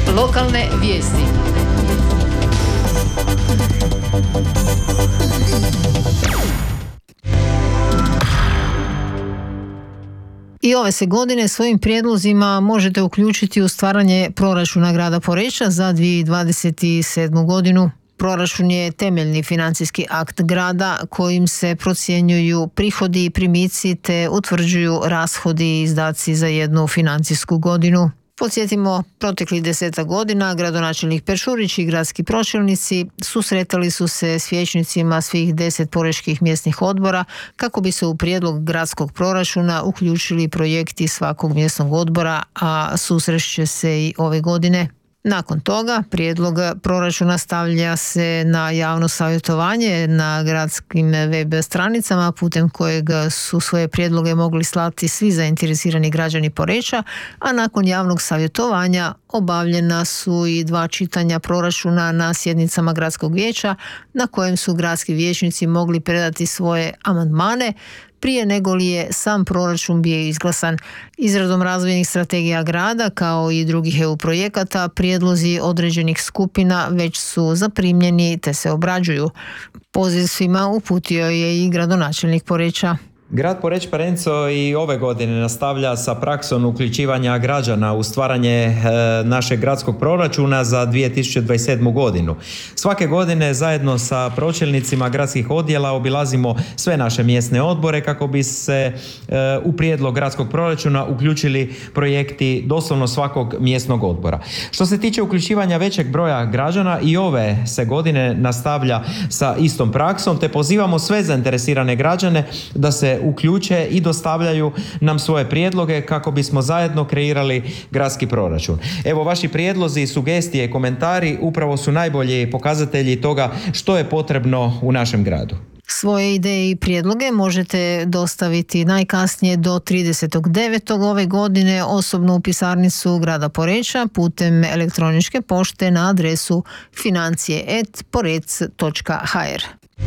Lokalne vijesti. I ove se godine svojim prijedlozima možete uključiti u stvaranje proračuna grada Poreča za 2027. godinu. Proračun je temeljni financijski akt grada kojim se procjenjuju prihodi i primici te utvrđuju rashodi i izdaci za jednu financijsku godinu. Podsjetimo, proteklih 10 godina gradonačelnik Peršurić i gradski pročelnici susretali su se s vijećnicima svih 10 porečkih mjesnih odbora kako bi se u prijedlog gradskog proračuna uključili projekti svakog mjesnog odbora, a susrešće se i ove godine. Nakon toga prijedlog proračuna stavlja se na javno savjetovanje na gradskim web stranicama putem kojeg su svoje prijedloge mogli slati svi zainteresirani građani Poreča, a nakon javnog savjetovanja obavljena su i 2 čitanja proračuna na sjednicama gradskog vijeća na kojem su gradski vijećnici mogli predati svoje amandmane prije nego li je sam proračun bio izglasan. Izradom razvojnih strategija grada kao i drugih EU projekata prijedlozi određenih skupina već su zaprimljeni te se obrađuju. Poziv svima uputio je i gradonačelnik Poreča. Grad Poreč Parenco i ove godine nastavlja sa praksom uključivanja građana u stvaranje našeg gradskog proračuna za 2027. godinu. Svake godine zajedno sa pročelnicima gradskih odjela obilazimo sve naše mjesne odbore kako bi se u prijedlog gradskog proračuna uključili projekti doslovno svakog mjesnog odbora. Što se tiče uključivanja većeg broja građana, i ove se godine nastavlja sa istom praksom, te pozivamo sve zainteresirane građane da se uključe i dostavljaju nam svoje prijedloge kako bismo zajedno kreirali gradski proračun. Evo, vaši prijedlozi, sugestije i komentari upravo su najbolji pokazatelji toga što je potrebno u našem gradu. Svoje ideje i prijedloge možete dostaviti najkasnije do 30.9. ove godine osobno u pisarnicu grada Poreča putem elektroničke pošte na adresu financije@porec.hr.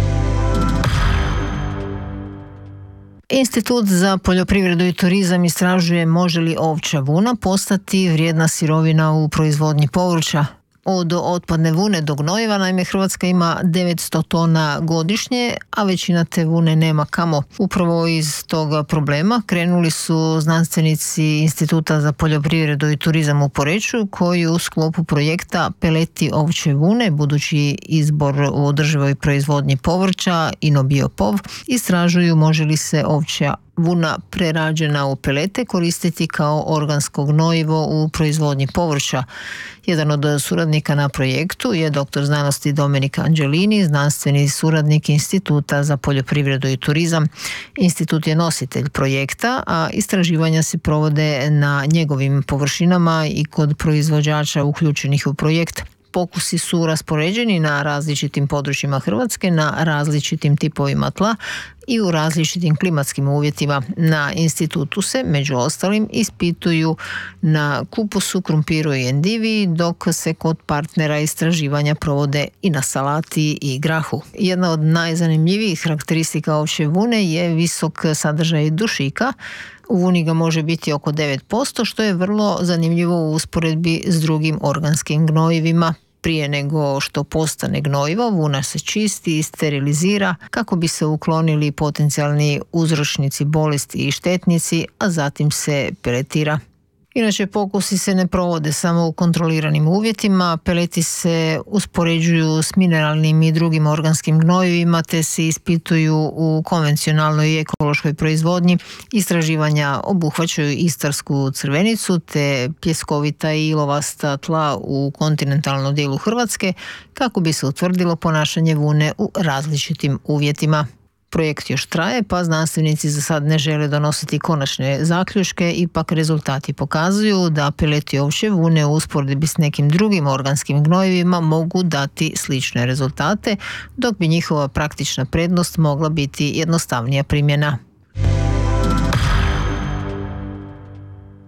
Institut za poljoprivredu i turizam istražuje može li ovčja vuna postati vrijedna sirovina u proizvodnji povrća. Od otpadne vune do gnojiva, naime, Hrvatska ima 900 tona godišnje, a većina te vune nema kamo. Upravo iz toga problema krenuli su znanstvenici Instituta za poljoprivredu i turizam u Poreču, koji u sklopu projekta Peleti ovčje vune, budući izbor u održivoj proizvodnji povrća InnoBioPov, istražuju može li se ovčja vuna prerađena u pelete koristiti kao organsko gnojivo u proizvodnji povrća. Jedan od suradnika na projektu je doktor znanosti Domenik Angelini, znanstveni suradnik Instituta za poljoprivredu i turizam. Institut je nositelj projekta, a istraživanja se provode na njegovim površinama i kod proizvođača uključenih u projekt. Pokusi su raspoređeni na različitim područjima Hrvatske, na različitim tipovima tla i u različitim klimatskim uvjetima. Na institutu se, među ostalim, ispituju na kupusu, krumpiru i endivi, dok se kod partnera istraživanja provode i na salati i grahu. Jedna od najzanimljivijih karakteristika ovčje vune je visok sadržaj dušika. U vuni ga može biti oko 9%, što je vrlo zanimljivo u usporedbi s drugim organskim gnojivima. Prije nego što postane gnojivo, vuna se čisti i sterilizira kako bi se uklonili potencijalni uzročnici bolesti i štetnici, a zatim se peletira. Inače, pokusi se ne provode samo u kontroliranim uvjetima, peleti se uspoređuju s mineralnim i drugim organskim gnojivima te se ispituju u konvencionalnoj i ekološkoj proizvodnji. Istraživanja obuhvaćaju istarsku crvenicu te pjeskovita i ilovasta tla u kontinentalnom dijelu Hrvatske kako bi se utvrdilo ponašanje vune u različitim uvjetima. Projekt još traje, pa znanstvenici za sad ne žele donositi konačne zaključke, ipak rezultati pokazuju da peleti ovčje vune u usporedbi s nekim drugim organskim gnojivima mogu dati slične rezultate, dok bi njihova praktična prednost mogla biti jednostavnija primjena.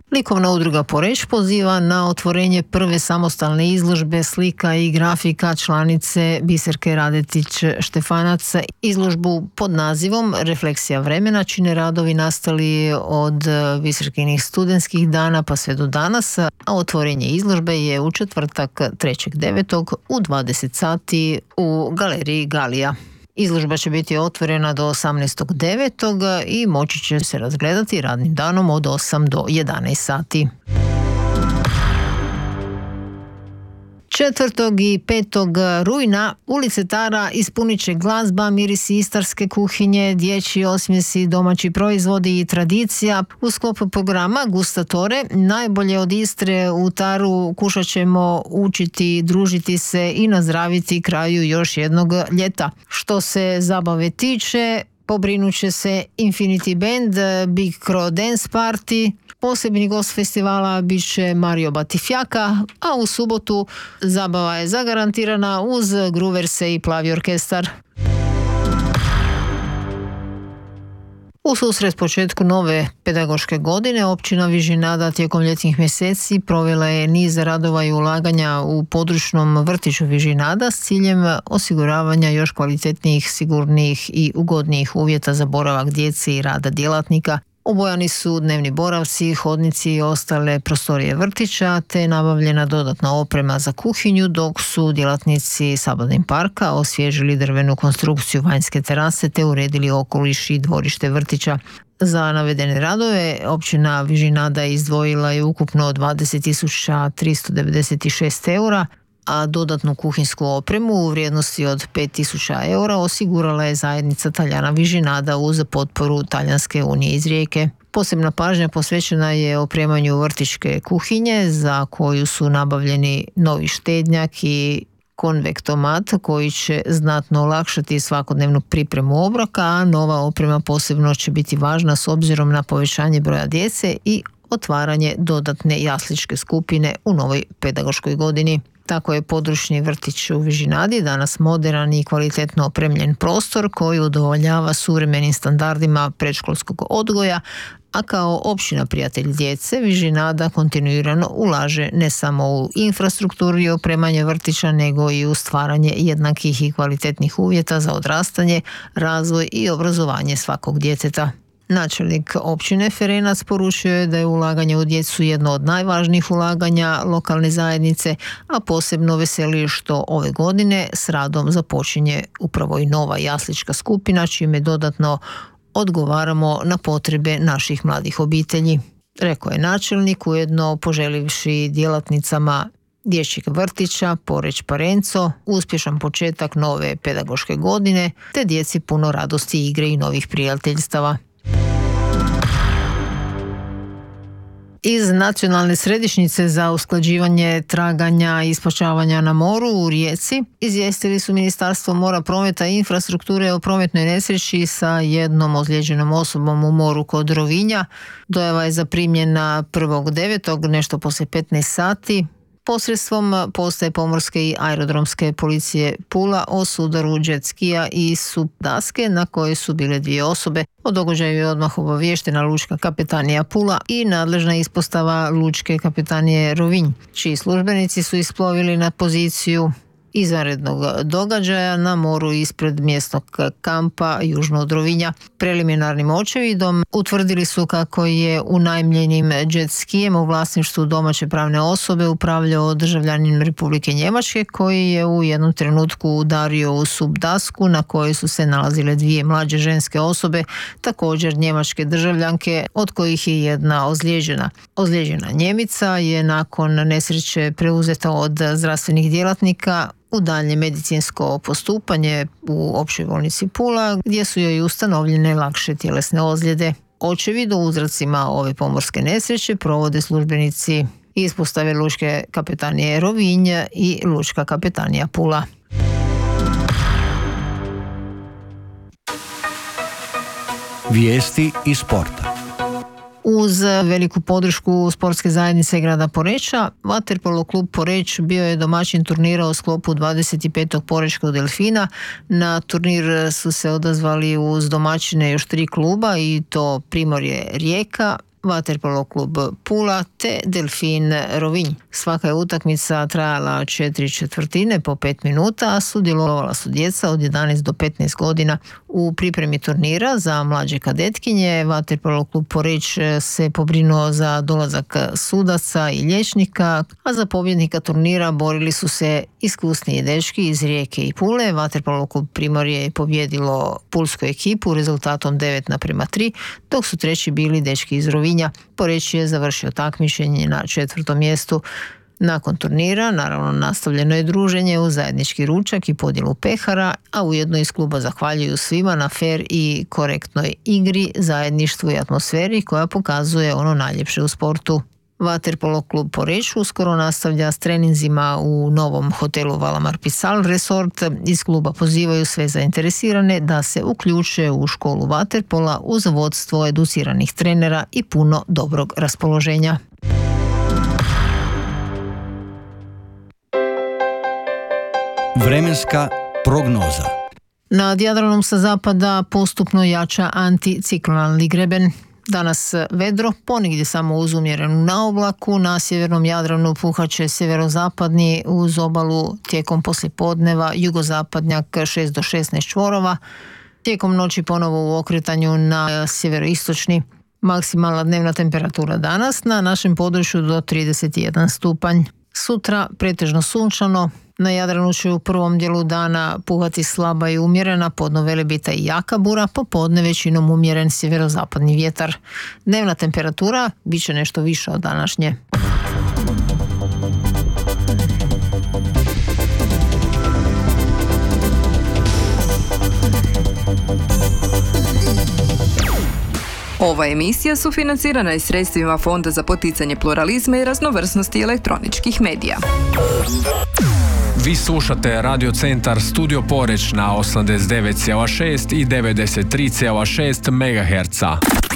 Likovna udruga Poreč poziva na otvorenje prve samostalne izložbe slika i grafika članice Biserke Radetić-Štefanac. Izložbu pod nazivom Refleksija vremena čine radovi nastali od Biserkinih studentskih dana pa sve do danas, a otvorenje izložbe je u četvrtak 3.9. u 20 sati u galeriji Galija. Izložba će biti otvorena do 18.9. i moći će se razgledati radnim danom od 8 do 11 sati. 4. i 5. rujna ulice Tara ispunit će glazba, mirisi istarske kuhinje, dječji osmjesi, domaći proizvodi i tradicija. U sklopu programa Gustatore, najbolje od Istre, u Taru kušat ćemo učiti, družiti se i nazdraviti kraju još jednog ljeta. Što se zabave tiče, pobrinut će se Infinity Band, Big Crow Dance Party. Posebni gost festivala bit će Mario Batifjaka, a u subotu zabava je zagarantirana uz gruverse i plavi orkestar. U susret početku nove pedagoške godine općina Vižinada tijekom ljetnih mjeseci provela je niz radova i ulaganja u područnom vrtiću Vižinada s ciljem osiguravanja još kvalitetnijih, sigurnijih i ugodnijih uvjeta za boravak djece i rada djelatnika. Obojani su dnevni boravci, hodnici i ostale prostorije vrtića, te nabavljena dodatna oprema za kuhinju, dok su djelatnici Sabadin parka osvježili drvenu konstrukciju vanjske terase te uredili okoliš i dvorište vrtića. Za navedene radove općina Vižinada izdvojila je ukupno 20.396 eura, a dodatnu kuhinsku opremu u vrijednosti od 5.000 eura osigurala je zajednica Taljana Vižinada uz potporu Talijanske unije iz Rijeke. Posebna pažnja posvećena je opremanju vrtićke kuhinje za koju su nabavljeni novi štednjak i konvektomat koji će znatno olakšati svakodnevnu pripremu obroka, a nova oprema posebno će biti važna s obzirom na povećanje broja djece i otvaranje dodatne jasličke skupine u novoj pedagoškoj godini. Tako je područni vrtić u Vižinadi danas moderan i kvalitetno opremljen prostor koji udovoljava suvremenim standardima predškolskog odgoja, a kao općina prijatelj djece Vižinada kontinuirano ulaže ne samo u infrastrukturu i opremanje vrtića, nego i u stvaranje jednakih i kvalitetnih uvjeta za odrastanje, razvoj i obrazovanje svakog djeteta. Načelnik općine Ferenac poručio je da je ulaganje u djecu jedno od najvažnijih ulaganja lokalne zajednice, a posebno veseli što ove godine s radom započinje upravo i nova jaslička skupina, čime dodatno odgovaramo na potrebe naših mladih obitelji. Rekao je načelnik, ujedno poželivši djelatnicama dječjeg vrtića Poreč Parenco uspješan početak nove pedagoške godine, te djeci puno radosti, igre i novih prijateljstava. Iz Nacionalne središnjice za usklađivanje traganja i spašavanja na moru u Rijeci izvijestili su Ministarstvo mora, prometa i infrastrukture o prometnoj nesreći sa jednom ozlijeđenom osobom u moru kod Rovinja. Dojava je zaprimljena 1.9. nešto poslije 15 sati. Posredstvom postaje pomorske i aerodromske policije Pula o sudaru jet skija i sup daske na kojoj su bile dvije osobe. O događaju je odmah obaviještena Lučka kapetanija Pula i nadležna ispostava Lučke kapetanije Rovinj, čiji službenici su isplovili na poziciju izvanrednog događaja na moru ispred mjesnog kampa južno od Rovinja. Preliminarnim očevidom utvrdili su kako je unajmljenim jet skijem u vlasništvu domaće pravne osobe upravljao državljanin Republike Njemačke koji je u jednom trenutku udario u sup dasku na kojoj su se nalazile dvije mlađe ženske osobe, također njemačke državljanke, od kojih je jedna ozlijeđena. Ozlijeđena Njemica je nakon nesreće preuzeta od zdravstvenih djelatnika u daljnje medicinsko postupanje u općoj bolnici Pula, gdje su joj ustanovljene lakše tjelesne ozljede. Očevid o uzrocima ove pomorske nesreće provode službenici ispostave Lučke kapetanije Rovinj i Lučka kapetanija Pula. Vijesti iz sporta. Uz veliku podršku sportske zajednice grada Poreča, vaterpolo klub Poreč bio je domaćin turnira u sklopu 25. Porečkog delfina. Na turnir su se odazvali uz domaćine još 3 kluba i to Primorje Rijeka, Vaterpolo klub Pula te Delfin Rovinj. Svaka je utakmica trajala 4/4 po 5 minuta, a sudjelovala su djeca od 11 do 15 godina. U pripremi turnira za mlađe kadetkinje Vaterpolo klub Poreč se pobrinuo za dolazak sudaca i liječnika, a za pobjednika turnira borili su se iskusniji dečki iz Rijeke i Pule. Vaterpolo klub Primorje je pobjedilo pulsku ekipu rezultatom 9:3, dok su treći bili dečki iz Rovinja. Poreč je završio takmičenje na 4. mjestu. Nakon turnira, naravno, nastavljeno je druženje uz zajednički ručak i podjelu pehara, a ujedno iz kluba zahvaljuju svima na fer i korektnoj igri, zajedništvu i atmosferi koja pokazuje ono najljepše u sportu. Vaterpolo klub Poreč uskoro nastavlja s treninzima u novom hotelu Valamar Pisal Resort. Iz kluba pozivaju sve zainteresirane da se uključe u školu vaterpola uz vodstvo educiranih trenera i puno dobrog raspoloženja. Vremenska prognoza. Nad Jadranom sa zapada postupno jača anticiklonalni greben. Danas vedro, ponegdje samo uz umjerenu naoblaku, na sjevernom Jadranu puhaće sjeverozapadni, uz obalu tijekom poslijepodneva jugozapadnjak 6 do 16 čvorova, tijekom noći ponovo u okretanju na sjeveroistočni. Maksimalna dnevna temperatura danas na našem području do 31 stupanj. Sutra pretežno sunčano, na Jadranu će u prvom dijelu dana puhati slaba i umjerena, podno Velebita i jaka bura, popodne većinom umjeren sjeverozapadni vjetar. Dnevna temperatura bit će nešto više od današnje. Ova emisija sufinancirana je sredstvima Fonda za poticanje pluralizma i raznovrsnosti elektroničkih medija. Vi slušate Radio Centar Studio Poreč na 89,6 i 93,6 MHz.